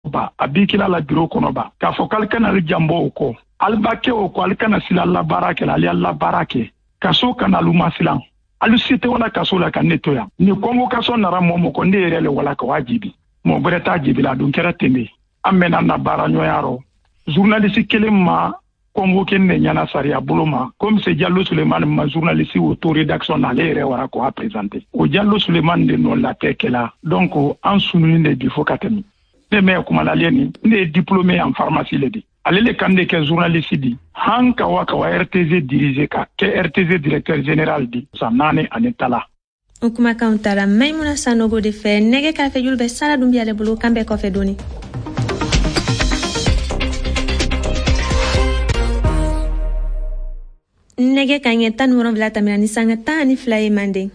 ba abikila la bureau kono ba ka fo kalkana le jambo ko albake o ko alkana sila la barake la la barake kaso kana luma silan alusite wala kaso la kanetoya ni convocation nara momo ko ndere le wala ka wajibi mo breta jibi la dun kera tende amena na baranyo yaro journaliste kelema convoqué ne nyana saria boloma comme c'est Diallo Souleymane ma journaliste auto rédaction na lere wara ko a présenter o Diallo Souleymane de non la tekela donc en sunu ne di fokatemi mais kuma la leni ne diplômé en pharmacie le di alele kande ke journaliste di hanka waka wa RTZ dirige ka ke RTZ directeur général di sanane anetala ukuma kauntara Maimuna Sanogo de fe nege ka fe julbe sala dum biale bulu kambe ko fe doni nege kanye tan woron vlata mina ni sangata ni fly mande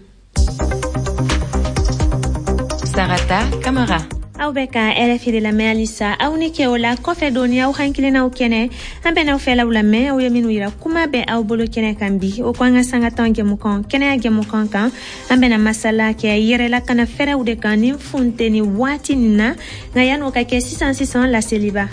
Sarata Camara au beka RFI de la Melissa au nike ola kofe doni au hankile na ukene ambe na ufela ulame au yaminu ira kuma be au bolo kene kambi o kwanga sangata onge mukon kene age mukon kan ambe na masala ke yere la kana fere ude kani funte ni wati nina ngayano ka ke 600 la celiba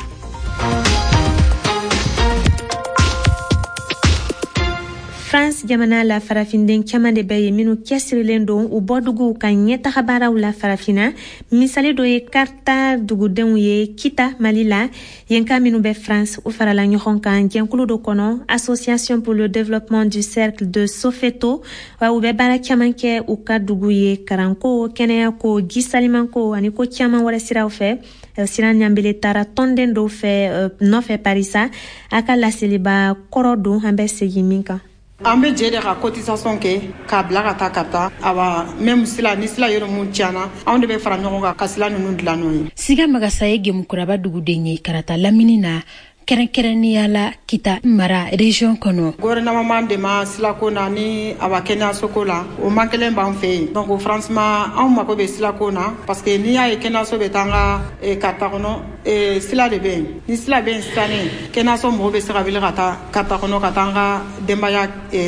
France jamana la farafinden kamande baye minu kesrilen don u bodugu kan nyeta habara la farafina misali do ye karta dugu den ye kita malila yenka minu be France u farala nyohon kan genkulu do kono association pour le développement du cercle de Sofeto wa u be bara kamanke u ka dugu ye karanko kene ko gisalimanko ani ko chama wala siraw fe siran nyambele tara tonden do fe no fe parisa aka la seliba korodo hambe segiminka ambe jede ka cotisation ke ka blaga ta kata aba même sila ni sila yoro mun tiana onde be fara nyonga ka sila nunu dilano siga magasa yege mukuraba dugu denye karata lamini na kerenkereni yala kita mara region kono gouvernement de ma sila ko na ni aba Kenya sokola o mankelen ban fe donc franchement on mako be sila ko na parce que ni ya Kenya so betanga e kata kono e sila de ben ni sila ben stane Kenya so mo be sira bila kata kono katanga dembaya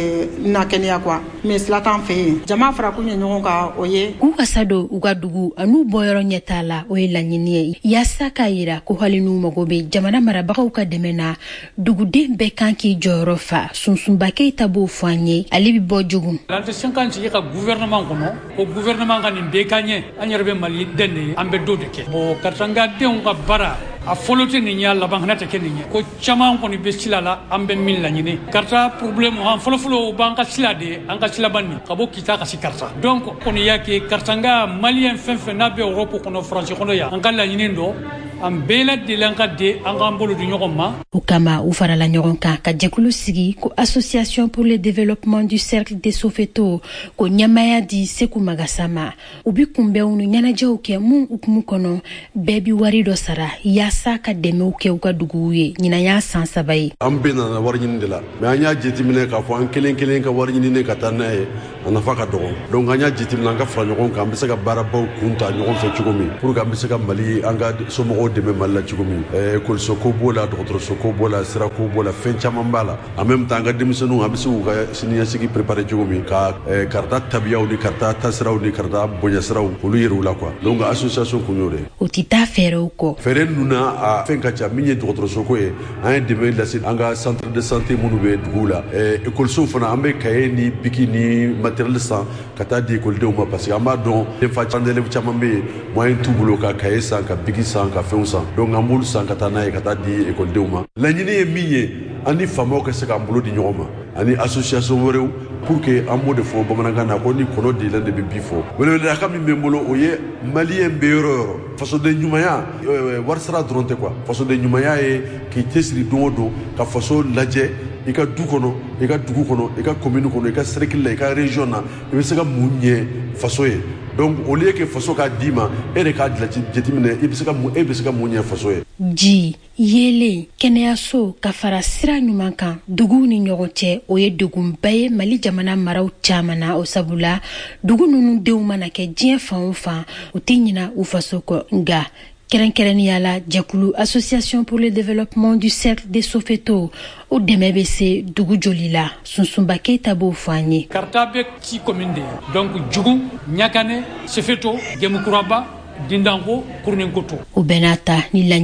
na Kenya kwa mais sila tan fe jama fara kunye nyonga oye ku kasado ugadugu anu boyoro nyetala o elanyini ya sakaira ko halinu magobe jamana marabaka demena dugude be kanki jorofa sunsumba ke tabo fanye ali bi bojugu lante 50 ka gouvernement kono ko gouvernement kan be kanye anyerbe mali denne ambe dodeke bo katanga de on ka bara a folote ni nyalla bangnata kenni ko chama ko ni be silala ambe min la nyine karta problème han folo banka silade anka silabani kabo kita ka sikarta donc on yake kartanga malien fenfe na be Europe kono France kono ya anka la nyine ndo ambela de lankade angambolo du nyogoma ukama ufara la nyoronka ka jekulu sigi ko association pour le développement du cercle de Sofeto ko nyamaya di seku magasama ubi kumbe unu nyana jauke mun ukumu kono bebi warido sara ya saka deme uke ukaduguye nyina ya sansabai ambena na warnyini de la me anya jetimine ka fo an kelen ka warnyini ne ka tanae ana faka dogo donc anya jetimina ka fra nyoron ka ambisa ka baraba kunta nyoron fe chugumi pour ka ambisa ka mali anga somo de même la chugumi école sokobo la docteur sokobo la sira kobo la fenchama mbala en même temps ga demisonu ambisa ka sinia sigi préparer chugumi ka karta tabiya ou ni karta tasra ou ni karta bonya sra ou lu yeru la quoi donc association kunyore otita fero ko fere nuna a fenkacha minye docteur sokoye an deme la sit anga centre de santé munube dugula école so fana ambe kayeni bikini matériel sang kata di école de uma parce que amba don de fa chandele chamambe moyen tubulo ka kayesa ka bigi sang ka fensa donc ambul sang kata na kata di école de uma la nyine minye ani famo ka se ka ambulo di nyoma ani association worew pour que amo de fo bamananga na ko ni kono di lande be bifo wele la kam mi mbolo oye malien beero façon de nyumaya war sara dronte quoi façon de nyumaya e ki tesri dodo ka façon laje ika du kono ika dugu kono ika commune kono ika cercle ika région na e be se ka munye façon e donc au lieu que façon ka dima e de ka jetimine e be se ka munye façon e ji yele keneyaso ka fara sira ɲuman kan dugu ni ɲɔgɔn cɛ o ye degunba ye mali jamana maraw caman na o sabula dugu nunu denw mana kɛ diɲɛ fan o fan u tɛ ɲina u faso kɔ nga kɛrɛnkɛrɛnnenya la jɛkulu association pour le développement du cercle de Sofeto o dɛmɛ bɛ se dugu joli la sunsunba keyita b'o fɔ an ye karta bɛ ci commune de donc jugu ɲakane Sofeto Gemukuraba Dindango Kurnenkoto o bɛɛ n'a ta ni